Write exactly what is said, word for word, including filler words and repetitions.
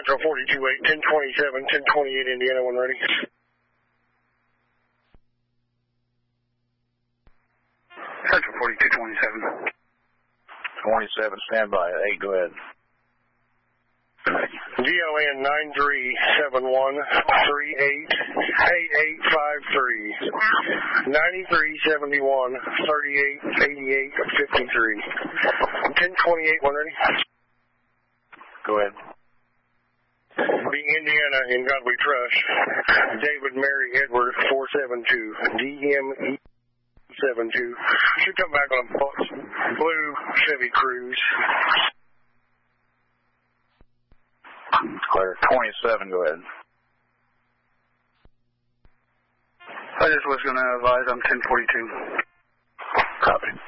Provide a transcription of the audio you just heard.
Central forty-two eight, ten twenty-seven, ten twenty-eight, Indiana, one ready. Central forty-two twenty-seven. twenty-seven, standby. eight, go ahead. D L N nine three seven one three eight eight eight five three, ninety-three seventy-one thirty-eight eighty-eight fifty-three, ten twenty-eight, one ready. Go ahead. Be Indiana, in God we trust. David Mary Edward four seven two, D M E seven two. Should come back on blue Chevy Cruise. Clear. twenty-seven, go ahead. I just was going to advise I'm ten forty-two. Copy.